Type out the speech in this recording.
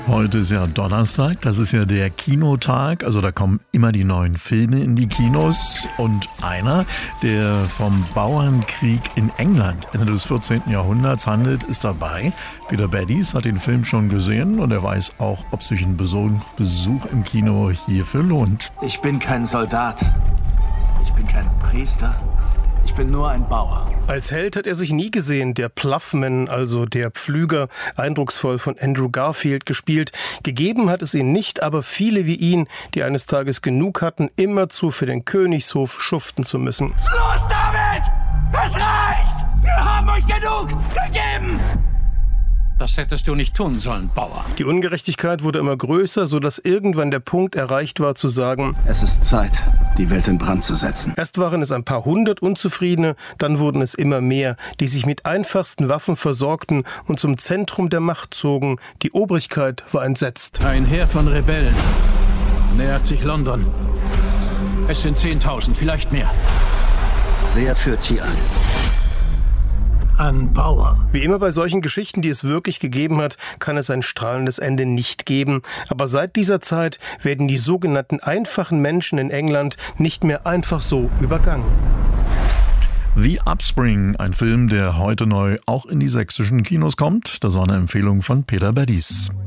Heute ist ja Donnerstag, das ist ja der Kinotag, also da kommen immer die neuen Filme in die Kinos und einer, der vom Bauernkrieg in England Ende des 14. Jahrhunderts handelt, ist dabei. Peter Baddies hat den Film schon gesehen und er weiß auch, ob sich ein Besuch im Kino hierfür lohnt. Ich bin kein Soldat, ich bin kein Priester. Ich bin nur ein Bauer. Als Held hat er sich nie gesehen, der Ploughman, also der Pflüger, eindrucksvoll von Andrew Garfield gespielt. Gegeben hat es ihn nicht, aber viele wie ihn, die eines Tages genug hatten, immerzu für den Königshof schuften zu müssen. Schluss damit! Es reicht! Wir haben euch genug gegeben! Das hättest du nicht tun sollen, Bauer. Die Ungerechtigkeit wurde immer größer, sodass irgendwann der Punkt erreicht war zu sagen, es ist Zeit, die Welt in Brand zu setzen. Erst waren es ein paar hundert Unzufriedene, dann wurden es immer mehr, die sich mit einfachsten Waffen versorgten und zum Zentrum der Macht zogen. Die Obrigkeit war entsetzt. Ein Heer von Rebellen nähert sich London. Es sind 10.000, vielleicht mehr. Wer führt sie an? Ein Bauer. Wie immer bei solchen Geschichten, die es wirklich gegeben hat, kann es ein strahlendes Ende nicht geben. Aber seit dieser Zeit werden die sogenannten einfachen Menschen in England nicht mehr einfach so übergangen. The Upspring, ein Film, der heute neu auch in die sächsischen Kinos kommt. Das war eine Empfehlung von Peter Baddies.